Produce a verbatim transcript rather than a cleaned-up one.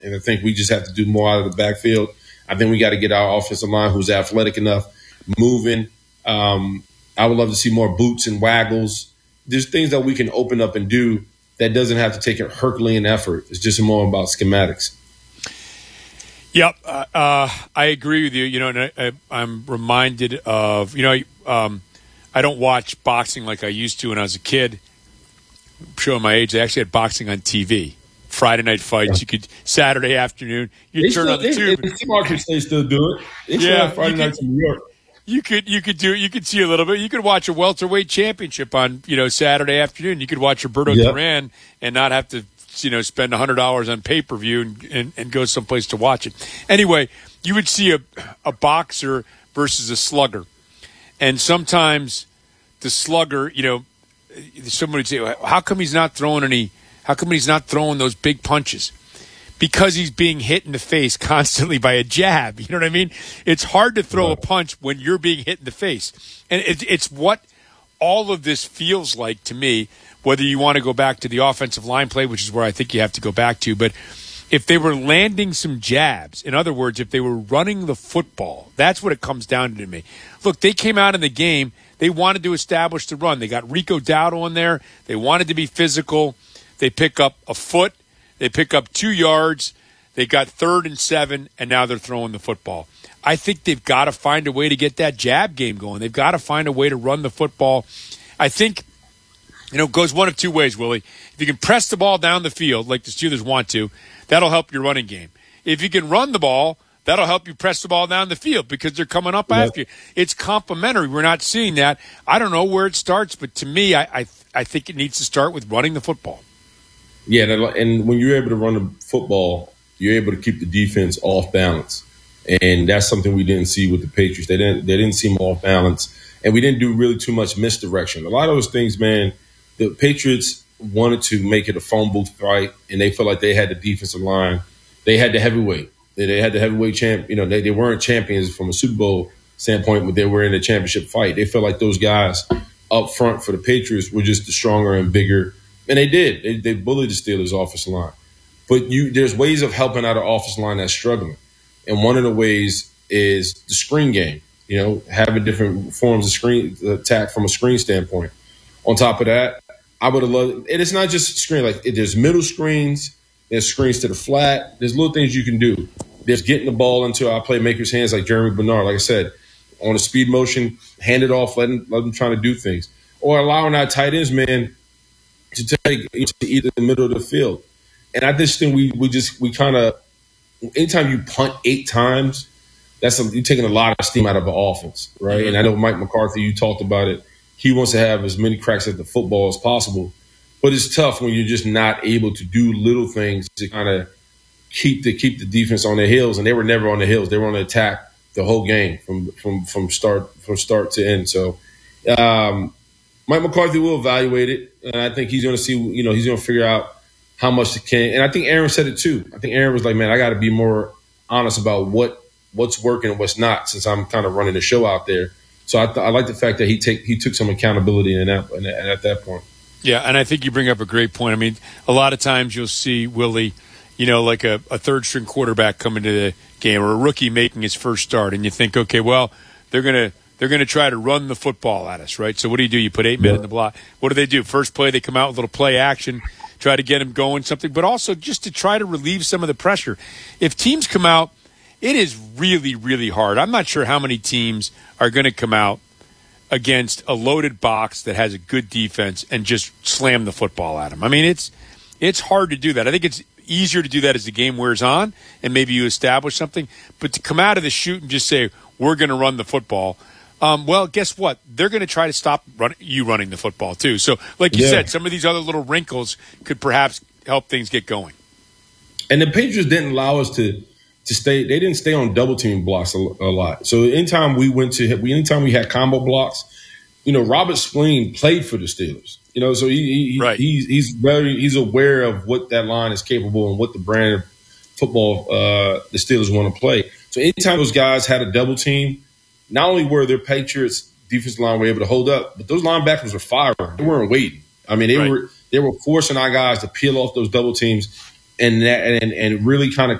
And I think we just have to do more out of the backfield. I think we got to get our offensive line who's athletic enough, moving. Um, I would love to see more boots and waggles. There's things that we can open up and do that doesn't have to take a Herculean effort. It's just more about schematics. Yep, uh, uh, I agree with you. You know, and I, I, I'm reminded of, you know, um, I don't watch boxing like I used to when I was a kid. I'm showing my age. They actually had boxing on T V. Friday night fights. You could Saturday afternoon. You turn still, on the they, tube. The markets they still do it. They still Yeah, have Friday nights in New York. You could you could do you could see a little bit. You could watch a welterweight championship on you know Saturday afternoon. You could watch Roberto Yep. Duran and not have to you know spend a hundred dollars on pay per view and, and, and go someplace to watch it. Anyway, you would see a a boxer versus a slugger, and sometimes the slugger, you know, somebody would say, "How come he's not throwing any? How come he's not throwing those big punches?" Because he's being hit in the face constantly by a jab. You know what I mean? It's hard to throw a punch when you're being hit in the face. And it, it's what all of this feels like to me, whether you want to go back to the offensive line play, which is where I think you have to go back to. But if they were landing some jabs, in other words, if they were running the football, that's what it comes down to me. Look, they came out in the game. They wanted to establish the run. They got Rico Dowdle in there. They wanted to be physical. They pick up a foot. They pick up two yards. They got third and seven, and now they're throwing the football. I think they've got to find a way to get that jab game going. They've got to find a way to run the football. I think, you know, it goes one of two ways, Willie. If you can press the ball down the field like the Steelers want to, that'll help your running game. If you can run the ball, that'll help you press the ball down the field because they're coming up Yep. after you. It's complementary. We're not seeing that. I don't know where it starts, but to me, I, I, I think it needs to start with running the football. Yeah, and when you're able to run the football, you're able to keep the defense off balance, and that's something we didn't see with the Patriots. They didn't they didn't seem off balance, and we didn't do really too much misdirection. A lot of those things, man. The Patriots wanted to make it a phone booth fight, and they felt like they had the defensive line. They had the heavyweight. They, they had the heavyweight champ. You know, they, they weren't champions from a Super Bowl standpoint, but they were in a championship fight. They felt like those guys up front for the Patriots were just the stronger and bigger. And they did. They, they bullied the Steelers' offensive line. But you, there's ways of helping out an offensive line that's struggling. And one of the ways is the screen game. You know, having different forms of screen attack from a screen standpoint. On top of that, I would have loved – and it's not just screen. Like, it, there's middle screens. There's screens to the flat. There's little things you can do. There's getting the ball into our playmakers' hands like Jeremy Bernard. Like I said, on a speed motion, hand it off, let them, let them try to do things. Or allowing our tight ends, man, to take to either the middle of the field. And I just think we we just we kind of anytime you punt eight times, that's a, you're taking a lot of steam out of the offense, right? Mm-hmm. And I know Mike McCarthy, you talked about it. He wants to have as many cracks at the football as possible, but it's tough when you're just not able to do little things to kind of keep the keep the defense on their heels. And they were never on the heels; they were on the attack the whole game from from from start from start to end. So. Um, Mike McCarthy will evaluate it, and I think he's going to see, you know, he's going to figure out how much it can. And I think Aaron said it too. I think Aaron was like, man, I got to be more honest about what what's working and what's not, since I'm kind of running the show out there. So I, th- I like the fact that he take he took some accountability in that in that, at that point. Yeah, and I think you bring up a great point. I mean, a lot of times you'll see Willie, you know, like a, a third string quarterback coming to the game or a rookie making his first start, and you think, okay, well, they're going to. They're going to try to run the football at us, right? So what do you do? You put eight men in the block. What do they do? First play, they come out with a little play action, try to get them going, something, but also just to try to relieve some of the pressure. If teams come out, it is really, really hard. I'm not sure how many teams are going to come out against a loaded box that has a good defense and just slam the football at them. I mean, it's it's hard to do that. I think it's easier to do that as the game wears on and maybe you establish something. But to come out of the chute and just say, we're going to run the football – Um, well, guess what? They're going to try to stop run, you running the football, too. So, like you yeah. said, some of these other little wrinkles could perhaps help things get going. And the Patriots didn't allow us to to stay. They didn't stay on double team blocks a, a lot. So, anytime we went to, anytime we had combo blocks, you know, Robert Spleen played for the Steelers. You know, so he, he right. he's he's very he's aware of what that line is capable and what the brand of football uh, the Steelers want to play. So, anytime those guys had a double team. Not only were their Patriots defensive line were able to hold up, but those linebackers were firing. They weren't waiting. I mean, they right. were they were forcing our guys to peel off those double teams and that, and, and really kind of